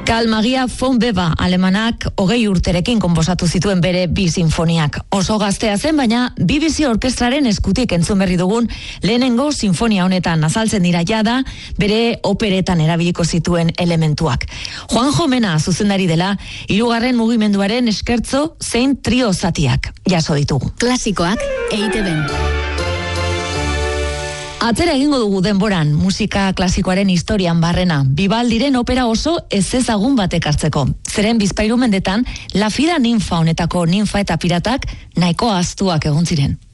Karl Maria von Weber alemanak 20 urterekin konposatu zituen bere 2 sinfoniak. Oso gaztea zen, baina BBC orkestraren eskutik entzun berri dugun lehenengo sinfonia honetan azaltzen dira jada bere operetan erabiliko zituen elementuak. Juanjo Mena zuzendari dela, 3. mugimenduaren eskertzo zein trio zatiak jaso ditugu. Klasikoak EITB-n. Atzera egingo dugu denboran, musika klasikoaren historian barrena, Vivaldiren opera oso ezezagun batek hartzeko. Zeren bizpahiru mendetan, La Fida ninfa honetako ninfa eta piratak nahiko ahaztuak egon ziren.